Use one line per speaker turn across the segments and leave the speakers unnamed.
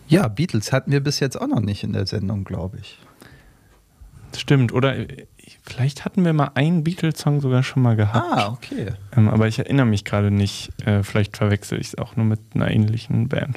Ja, Beatles hatten wir bis jetzt auch noch nicht in der Sendung, glaube ich.
Stimmt, oder vielleicht hatten wir mal einen Beatles-Song sogar schon mal gehabt.
Ah, okay.
Aber ich erinnere mich gerade nicht. Vielleicht verwechsel ich es auch nur mit einer ähnlichen Band.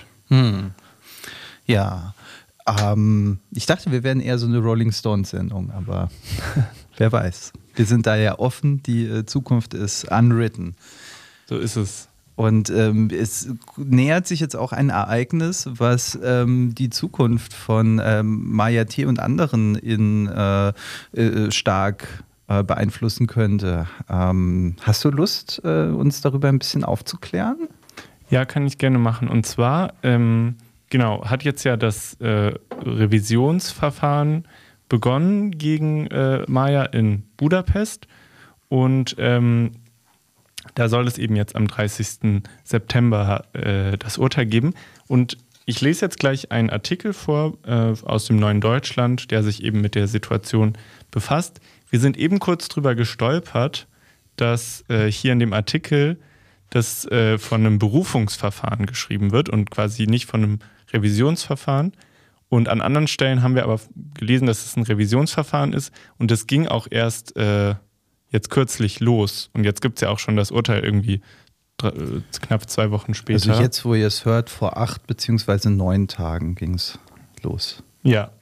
Ja, ich dachte, wir wären eher so eine Rolling Stones-Sendung, aber wer weiß. Wir sind da ja offen, die Zukunft ist unwritten.
So ist es.
Und es nähert sich jetzt auch ein Ereignis, was die Zukunft von Maya T. und anderen stark beeinflussen könnte. Hast du Lust, uns darüber ein bisschen aufzuklären?
Ja, kann ich gerne machen. Und zwar, hat jetzt ja das Revisionsverfahren begonnen gegen Maya in Budapest. Und da soll es eben jetzt am 30. September das Urteil geben. Und ich lese jetzt gleich einen Artikel vor aus dem Neuen Deutschland, der sich eben mit der Situation befasst. Wir sind eben kurz drüber gestolpert, dass hier in dem Artikel das von einem Berufungsverfahren geschrieben wird und quasi nicht von einem Revisionsverfahren. Und an anderen Stellen haben wir aber gelesen, dass es ein Revisionsverfahren ist. Und das ging auch erst jetzt kürzlich los. Und jetzt gibt es ja auch schon das Urteil irgendwie knapp 2 Wochen später.
Also jetzt, wo ihr es hört, vor 8 bzw. 9 Tagen ging es los.
Ja,